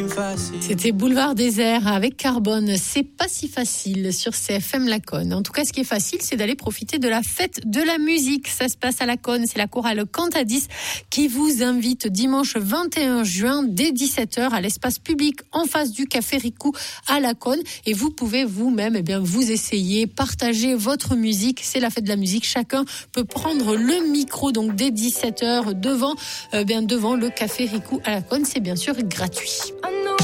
C'était Boulevard Désert avec Carbone. C'est pas si facile sur CFM Laconne. En tout cas, ce qui est facile, c'est d'aller profiter de la fête de la musique. Ça se passe à Laconne. C'est la chorale Cantadis qui vous invite dimanche 21 juin dès 17h à l'espace public en face du Café Ricou à Laconne. Et vous pouvez vous-même, vous essayer, partager votre musique. C'est la fête de la musique. Chacun peut prendre le micro, donc dès 17h devant le Café Ricou à Laconne. C'est bien sûr gratuit.